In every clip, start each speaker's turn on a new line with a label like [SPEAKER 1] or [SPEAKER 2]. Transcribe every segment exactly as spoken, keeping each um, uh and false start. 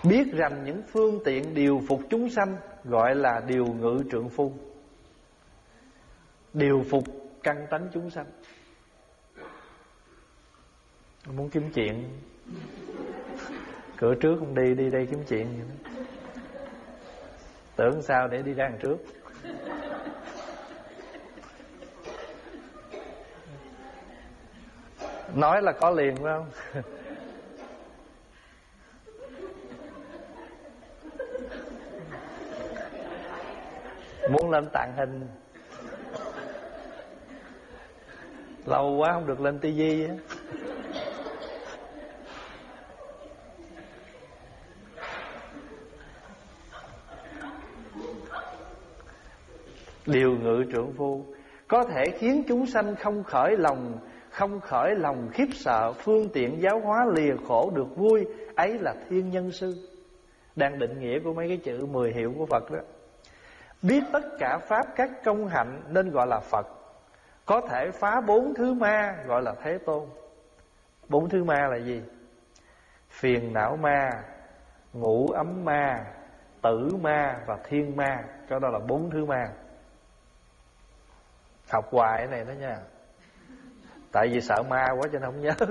[SPEAKER 1] Biết rành những phương tiện điều phục chúng sanh, gọi là điều ngự trượng phu. Điều phục căn tánh chúng sanh. Muốn kiếm chuyện, cửa trước không đi, đi đây kiếm chuyện vậy đó. Tưởng sao để đi ra đằng trước. Nói là có liền phải không? Muốn lên tàng hình, lâu quá không được lên tivi á. Điều ngự trượng phu có thể khiến chúng sanh không khởi lòng Không khởi lòng khiếp sợ, phương tiện giáo hóa lìa khổ được vui, ấy là thiên nhân sư. Đang định nghĩa của mấy cái chữ mười hiệu của Phật đó. Biết tất cả pháp các công hạnh nên gọi là Phật. Có thể phá bốn thứ ma gọi là Thế Tôn. Bốn thứ ma là gì? Phiền não ma, ngũ ấm ma, tử ma và thiên ma. Cái đó là bốn thứ ma. Học hoài cái này đó nha. Tại vì sợ ma quá cho nên không nhớ.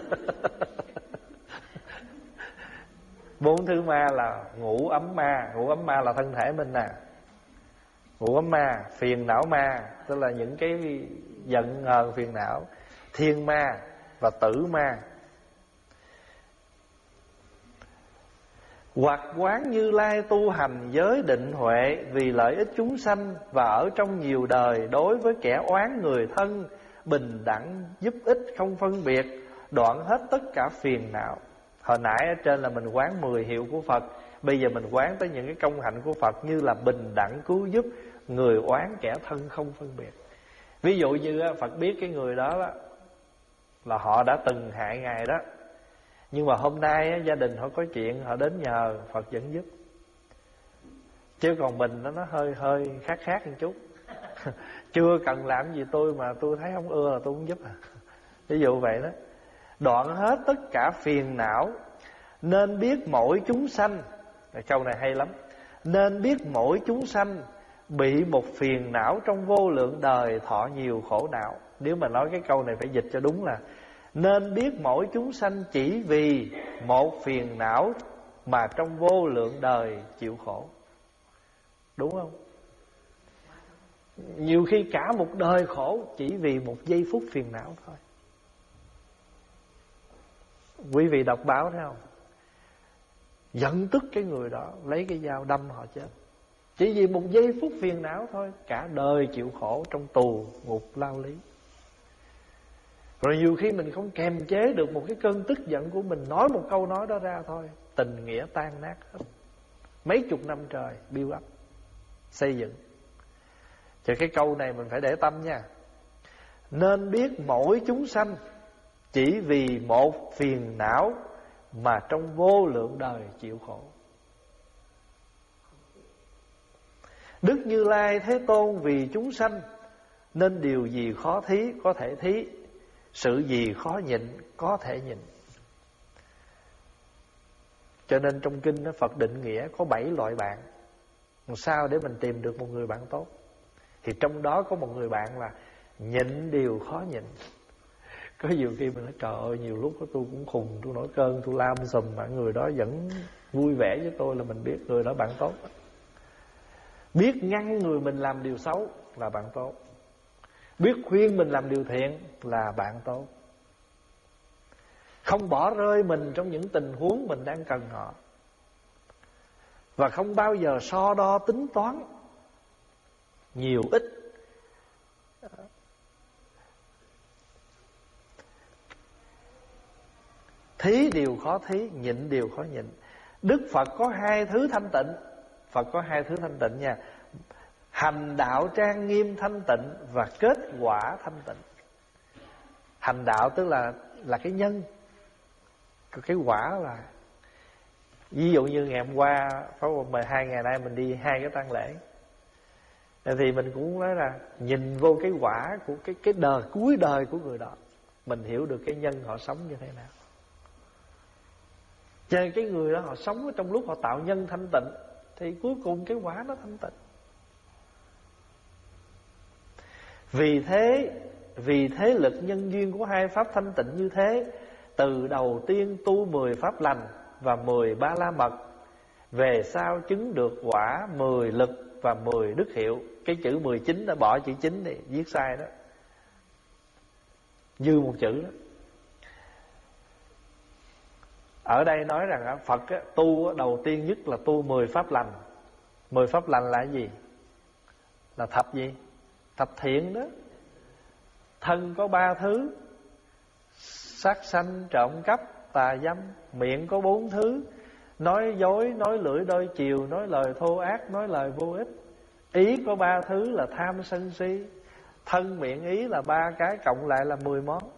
[SPEAKER 1] Bốn thứ ma là ngũ ấm ma. Ngũ ấm ma là thân thể mình nè. Ngũ ấm ma, phiền não ma, tức là những cái giận hờn phiền não. Thiên ma và tử ma. Hoặc quán Như Lai tu hành giới định huệ, vì lợi ích chúng sanh và ở trong nhiều đời, đối với kẻ oán người thân bình đẳng giúp ích không phân biệt, đoạn hết tất cả phiền não. Hồi nãy ở trên là mình quán mười hiệu của Phật, bây giờ mình quán tới những cái công hạnh của Phật như là bình đẳng cứu giúp người oán kẻ thân không phân biệt. Ví dụ như Phật biết cái người đó, đó là họ đã từng hại Ngài đó, nhưng mà hôm nay gia đình họ có chuyện, họ đến nhờ Phật vẫn giúp. Chứ còn mình nó, nó hơi hơi khác khác một chút. Chưa cần làm gì tôi mà tôi thấy không ưa là tôi không giúp à. Ví dụ vậy đó. Đoạn hết tất cả phiền não, nên biết mỗi chúng sanh. Câu này hay lắm. Nên biết mỗi chúng sanh bị một phiền não trong vô lượng đời thọ nhiều khổ não. Nếu mà nói cái câu này phải dịch cho đúng là nên biết mỗi chúng sanh chỉ vì một phiền não mà trong vô lượng đời chịu khổ. Đúng không? Nhiều khi cả một đời khổ chỉ vì một giây phút phiền não thôi. Quý vị đọc báo thấy không? Giận tức cái người đó, lấy cái dao đâm họ chết. Chỉ vì một giây phút phiền não thôi, cả đời chịu khổ trong tù ngục lao lý. Rồi nhiều khi mình không kềm chế được một cái cơn tức giận của mình, nói một câu nói đó ra thôi, tình nghĩa tan nát hết. Mấy chục năm trời build up, xây dựng. Thì cái câu này mình phải để tâm nha. Nên biết mỗi chúng sanh chỉ vì một phiền não mà trong vô lượng đời chịu khổ. Đức Như Lai Thế Tôn vì chúng sanh, nên điều gì khó thí có thể thí, sự gì khó nhịn có thể nhịn. Cho nên trong kinh đó, Phật định nghĩa có bảy loại bạn. Làm sao để mình tìm được một người bạn tốt? Thì trong đó có một người bạn là nhịn điều khó nhịn. Có nhiều khi mình nói trời ơi, nhiều lúc tôi cũng khùng, tôi nổi cơn, tôi lam sùm, mà người đó vẫn vui vẻ với tôi là mình biết người đó bạn tốt. Biết ngăn người mình làm điều xấu là bạn tốt. Biết khuyên mình làm điều thiện là bạn tốt. Không bỏ rơi mình trong những tình huống mình đang cần họ. Và không bao giờ so đo tính toán nhiều ít. Thí điều khó thí, nhịn điều khó nhịn. Đức Phật có hai thứ thanh tịnh. Phật có hai thứ thanh tịnh nha. Hành đạo trang nghiêm thanh tịnh và kết quả thanh tịnh. Hành đạo tức là là cái nhân, cái quả là, ví dụ như ngày hôm qua, mười hai ngày nay mình đi hai cái tang lễ, thì mình cũng nói là nhìn vô cái quả của cái cái đời cuối đời của người đó, mình hiểu được cái nhân họ sống như thế nào. Cho nên cái người đó họ sống trong lúc họ tạo nhân thanh tịnh, thì cuối cùng cái quả nó thanh tịnh. Vì thế Vì thế lực nhân duyên của hai pháp thanh tịnh như thế, từ đầu tiên tu mười pháp lành và mười ba la mật, về sau chứng được quả mười lực và mười đức hiệu. Cái chữ mười chín đã bỏ chữ chín đi, viết sai đó, dư một chữ đó. Ở đây nói rằng Phật tu đầu tiên nhất là tu mười pháp lành. Mười pháp lành là cái gì? Là thập gì? Thập thiện đó. Thân có ba thứ: sát sanh, trộm cắp, tà dâm. Miệng có bốn thứ: nói dối, nói lưỡi đôi chiều, nói lời thô ác, nói lời vô ích. Ý có ba thứ là tham sân si. Thân miệng ý là ba cái, cộng lại là mười món.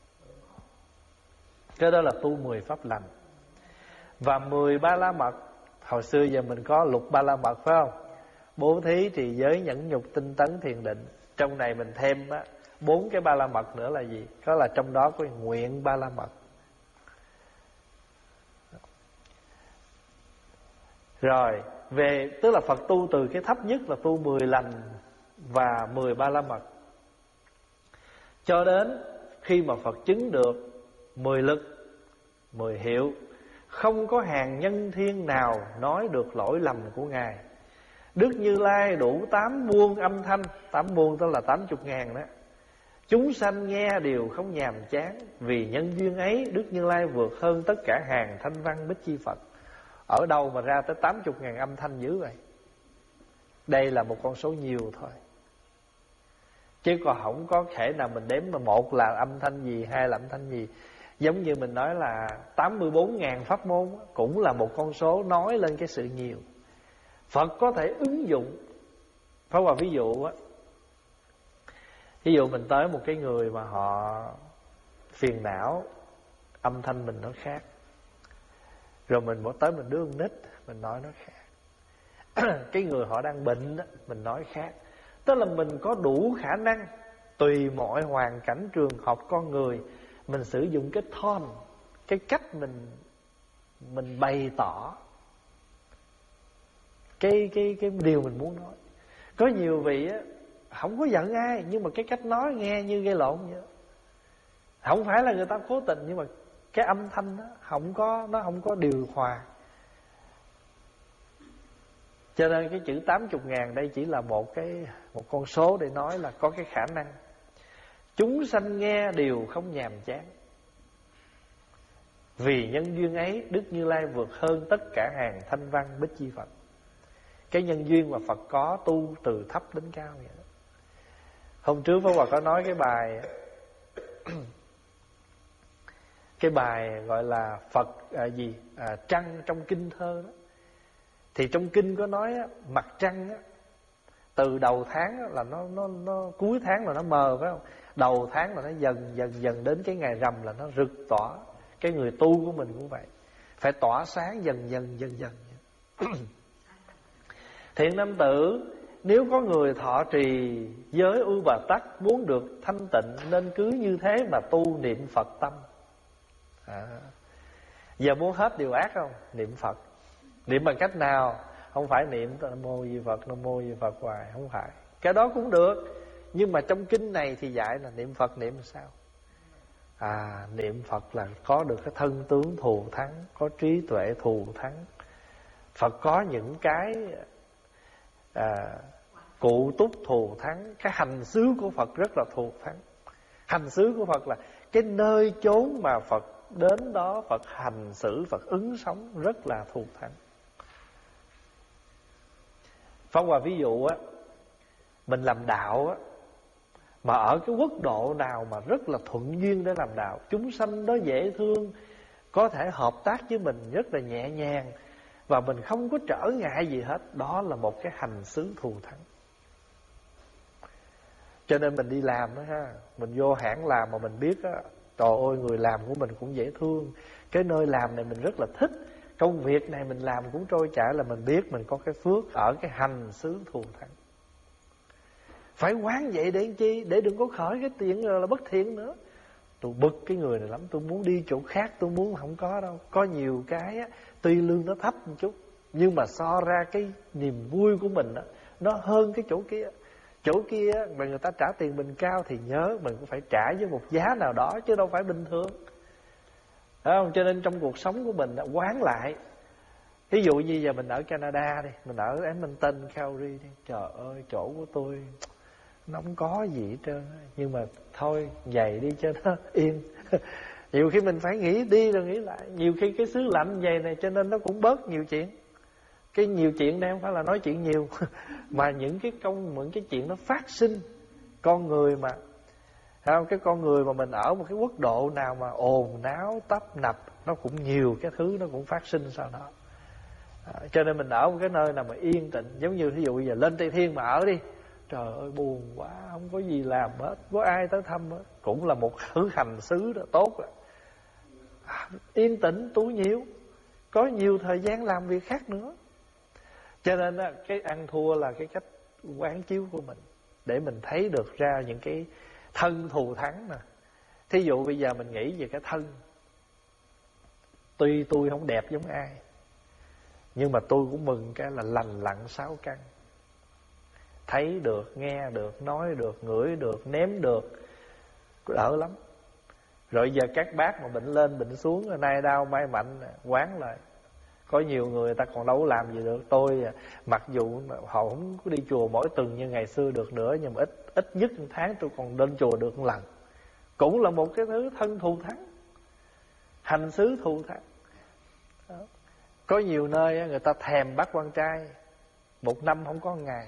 [SPEAKER 1] Cái đó là tu mười pháp lành. Và mười ba la mật. Hồi xưa giờ mình có lục ba la mật phải không? Bố thí, trì giới, nhẫn nhục, tinh tấn, thiền định. Trong này mình thêm á bốn cái ba la mật nữa là gì? Có là trong đó có nguyện ba la mật. Rồi về tức là Phật tu từ cái thấp nhất là tu mười lành và mười ba la mật, cho đến khi mà Phật chứng được mười lực, mười hiệu, không có hàng nhân thiên nào nói được lỗi lầm của Ngài. Đức Như Lai đủ tám muôn âm thanh. Tám muôn tức là tám chục ngàn đó. Chúng sanh nghe đều không nhàm chán. Vì nhân duyên ấy, Đức Như Lai vượt hơn tất cả hàng thanh văn bích chi Phật. Ở đâu mà ra tới tám chục ngàn âm thanh dữ vậy? Đây là một con số nhiều thôi, chứ còn không có thể nào mình đếm mà một là âm thanh gì, hai là âm thanh gì. Giống như mình nói là tám mươi bốn ngàn pháp môn, cũng là một con số nói lên cái sự nhiều. Phật có thể ứng dụng. Phải qua ví dụ á, ví dụ mình tới một cái người mà họ phiền não, âm thanh mình nó khác. Rồi mình bỏ tới mình đưa con nít, mình nói nó khác. Cái người họ đang bệnh đó, mình nói khác. Tức là mình có đủ khả năng tùy mọi hoàn cảnh trường hợp con người, mình sử dụng cái tone, cái cách mình mình bày tỏ cái cái cái điều mình muốn nói. Có nhiều vị á không có giận ai, nhưng mà cái cách nói nghe như gây lộn vậy. Không phải là người ta cố tình, nhưng mà cái âm thanh đó không có, nó không có điều hòa. Cho nên cái chữ tám chục ngàn đây chỉ là một cái một con số để nói là có cái khả năng. Chúng sanh nghe đều không nhàm chán. Vì nhân duyên ấy, Đức Như Lai vượt hơn tất cả hàng thanh văn bích chi Phật. Cái nhân duyên mà Phật có tu từ thấp đến cao vậy đó. Hôm trước Pháp Hòa có nói cái bài cái bài gọi là Phật à, gì à, trăng trong kinh thơ đó. Thì trong kinh có nói á, mặt trăng á, từ đầu tháng á, là nó nó nó cuối tháng là nó mờ phải không? Đầu tháng là nó dần dần dần đến cái ngày rằm là nó rực tỏa. Cái người tu của mình cũng vậy, phải tỏa sáng dần dần dần dần. Thiện nam tử, nếu có người thọ trì giới U Bà Tắc, muốn được thanh tịnh, nên cứ như thế mà tu niệm Phật tâm. À, giờ muốn hết điều ác không? Niệm Phật. Niệm bằng cách nào? Không phải niệm Nam Mô Di Phật, Nam Mô Di Phật hoài, không phải. Cái đó cũng được, nhưng mà trong kinh này thì dạy là niệm Phật niệm sao? À, niệm Phật là có được cái thân tướng thù thắng, có trí tuệ thù thắng. Phật có những cái à, cụ túc thù thắng. Cái hành xứ của Phật rất là thù thắng. Hành xứ của Phật là cái nơi chốn mà Phật đến đó, Phật hành xử, Phật ứng sống rất là thù thắng. Pháp Hòa ví dụ á, mình làm đạo á, mà ở cái quốc độ nào mà rất là thuận duyên để làm đạo, chúng sanh đó dễ thương, có thể hợp tác với mình rất là nhẹ nhàng, và mình không có trở ngại gì hết, đó là một cái hành xứ thù thắng. Cho nên mình đi làm đó ha, mình vô hãng làm mà mình biết á, trời ơi người làm của mình cũng dễ thương, cái nơi làm này mình rất là thích, công việc này mình làm cũng trôi chảy, là mình biết mình có cái phước ở cái hành xứ thù thắng. Phải quán vậy để chi? Để đừng có khởi cái chuyện là bất thiện nữa. tôi bực cái người này lắm, tôi muốn đi chỗ khác, tôi muốn không có đâu. Có nhiều cái á, tuy lương nó thấp một chút, nhưng mà so ra cái niềm vui của mình á, nó hơn cái chỗ kia. Chỗ kia mà người ta trả tiền mình cao thì nhớ mình cũng phải trả với một giá nào đó, chứ đâu phải bình thường. Phải không? Cho nên trong cuộc sống của mình đã quán lại. Ví dụ như giờ mình ở Canada đi, mình ở Edmonton, Calgary đi. Trời ơi, chỗ của tôi nó không có gì hết trơn. Nhưng mà thôi, vậy đi cho nó yên. Nhiều khi mình phải nghĩ đi rồi nghĩ lại. Nhiều khi cái xứ lạnh vậy này cho nên nó cũng bớt nhiều chuyện. Cái nhiều chuyện đây không phải là nói chuyện nhiều, mà những cái công, những cái chuyện nó phát sinh. Con người mà, không, cái con người mà mình ở một cái quốc độ nào mà ồn náo tấp nập, nó cũng nhiều cái thứ nó cũng phát sinh sau đó. À, cho nên mình ở một cái nơi nào mà yên tĩnh. Giống như ví dụ bây giờ lên Tây Thiên mà ở đi, trời ơi buồn quá, không có gì làm hết, có ai tới thăm hết, cũng là một thứ hành xứ đó, tốt rồi. À, yên tĩnh tú nhiêu, có nhiều thời gian làm việc khác nữa. Cho nên cái ăn thua là cái cách quán chiếu của mình, để mình thấy được ra những cái thân thù thắng nè. Thí dụ bây giờ mình nghĩ về cái thân, tuy tôi không đẹp giống ai, nhưng mà tôi cũng mừng cái là lành lặn sáu căn. Thấy được, nghe được, nói được, ngửi được, nếm được, đỡ lắm. Rồi giờ các bác mà bệnh lên bệnh xuống, nay đau mai mạnh, quán lại. Có nhiều người ta còn đâu có làm gì được. Tôi mặc dù họ không có đi chùa mỗi tuần như ngày xưa được nữa, nhưng mà ít ít nhất một tháng tôi còn lên chùa được một lần. Cũng là một cái thứ thân thù thắng, hành xứ thù thắng. Đó. Có nhiều nơi người ta thèm bác quan trai, một năm không có một ngày.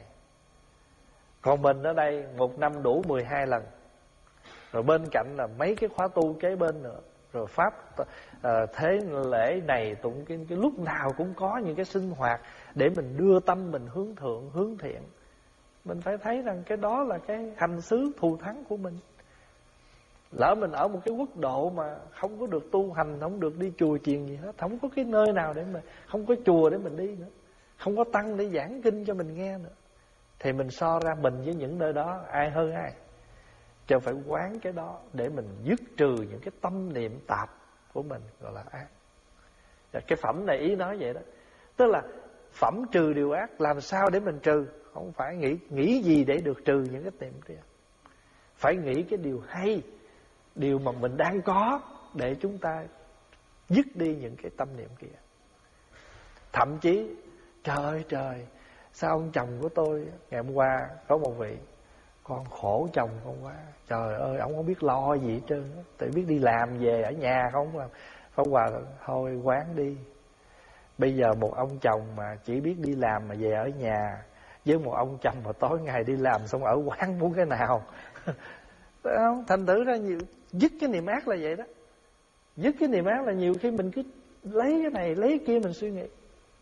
[SPEAKER 1] Còn mình ở đây một năm đủ mười hai lần. Rồi bên cạnh là mấy cái khóa tu kế bên nữa. Rồi pháp uh, thế lễ này tụng cái, cái lúc nào cũng có những cái sinh hoạt để mình đưa tâm mình hướng thượng, hướng thiện. Mình phải thấy rằng cái đó là cái hành xứ thù thắng của mình. Lỡ mình ở một cái quốc độ mà không có được tu hành, không được đi chùa chiền gì hết, không có cái nơi nào để mà, không có chùa để mình đi nữa, không có tăng để giảng kinh cho mình nghe nữa, thì mình so ra mình với những nơi đó ai hơn ai. Cho phải quán cái đó để mình dứt trừ những cái tâm niệm tạp của mình, gọi là ác. Cái phẩm này ý nói vậy đó. Tức là phẩm trừ điều ác, làm sao để mình trừ? Không phải nghĩ nghĩ gì để được trừ những cái niệm kia. Phải nghĩ cái điều hay, điều mà mình đang có, để chúng ta dứt đi những cái tâm niệm kia. Thậm chí, trời ơi trời, sao ông chồng của tôi ngày hôm qua có một vị, con khổ chồng con quá. Trời ơi, ông không biết lo gì hết trơn, tự biết đi làm về ở nhà không làm. Pháp Hòa thôi quán đi. Bây giờ một ông chồng mà chỉ biết đi làm mà về ở nhà, với một ông chồng mà tối ngày đi làm xong ở quán muốn cái nào. Không? Thành thử ra nhiều, dứt cái niệm ác là vậy đó. Dứt cái niệm ác là nhiều khi mình cứ lấy cái này lấy cái kia mình suy nghĩ.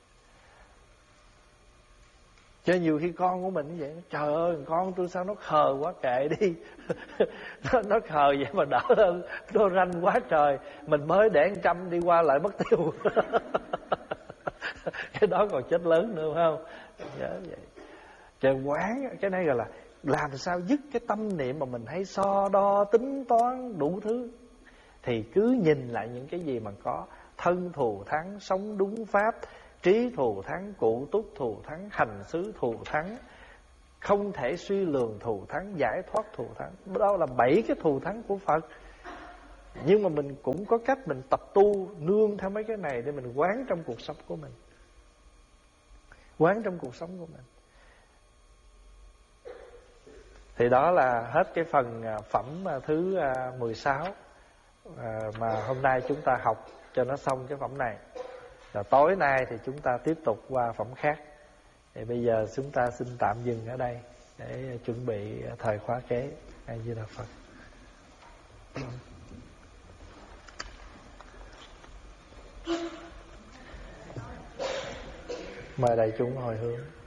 [SPEAKER 1] Cho nhiều khi con của mình như vậy, trời ơi con tôi sao nó khờ quá, kệ đi. nó, nó khờ vậy mà đỡ hơn, nó ranh quá trời, mình mới để một trăm đi qua lại mất tiêu. Cái đó còn chết lớn nữa, phải không? Nhớ vậy. Trời, quán cái này gọi là làm sao dứt cái tâm niệm mà mình hay so đo tính toán đủ thứ. Thì cứ nhìn lại những cái gì mà có: thân thù thắng, sống đúng pháp; trí thù thắng, cụ túc thù thắng; hành xứ thù thắng, không thể suy lường thù thắng; giải thoát thù thắng. Đó là bảy cái thù thắng của Phật. Nhưng mà mình cũng có cách mình tập tu nương theo mấy cái này để mình quán trong cuộc sống của mình. Quán trong cuộc sống của mình. Thì đó là hết cái phần phẩm thứ mười sáu mà hôm nay chúng ta học cho nó xong cái phẩm này. Rồi tối nay thì chúng ta tiếp tục qua phẩm khác. Thì bây giờ chúng ta xin tạm dừng ở đây để chuẩn bị thời khóa kế. A Di Đà Phật. Mời đại chúng hồi hướng.